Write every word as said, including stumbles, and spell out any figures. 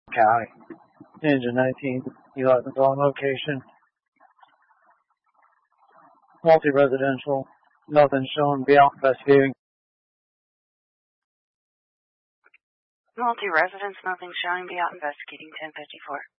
County. Ninja nineteen eleven on location. Multi-residential. Nothing shown. Be out investigating. Multi-residence, nothing showing. Be out investigating. ten fifty-four.